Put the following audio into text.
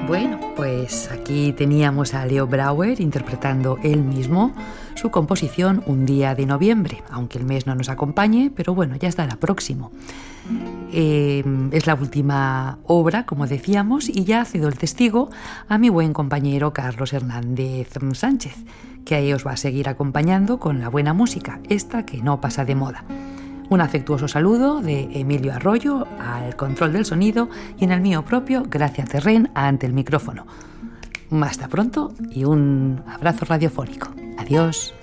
Bueno, pues aquí teníamos a Leo Brouwer interpretando él mismo su composición Un día de noviembre, aunque el mes no nos acompañe, pero bueno, ya estará próximo. Es la última obra, como decíamos, y ya cedo el testigo a mi buen compañero Carlos Hernández Sánchez, que ahí os va a seguir acompañando con la buena música, esta que no pasa de moda. Un afectuoso saludo de Emilio Arroyo al control del sonido y en el mío propio, Gracia Terren, ante el micrófono. Hasta pronto y un abrazo radiofónico. Adiós.